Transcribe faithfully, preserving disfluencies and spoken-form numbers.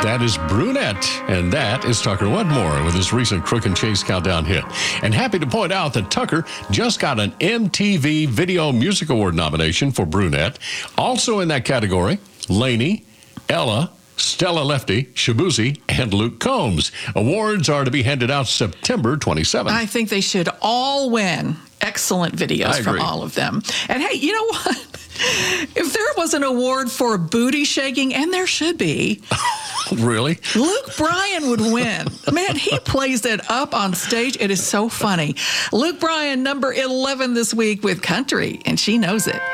That is Brunette, and that is Tucker Wetmore with his recent Crook and Chase Countdown hit. And happy to point out that Tucker just got an M T V Video Music Award nomination for Brunette. Also in that category, Lainey, Ella, Stella Lefty, Shabuzi, and Luke Combs. Awards are to be handed out September twenty-seventh. I think they should all win. Excellent videos from all of them. And hey, you know what? If there was an award for booty shaking, and there should be, really? Luke Bryan would win. Man, he plays it up on stage. It is so funny. Luke Bryan, number eleven this week with Country, and she knows it.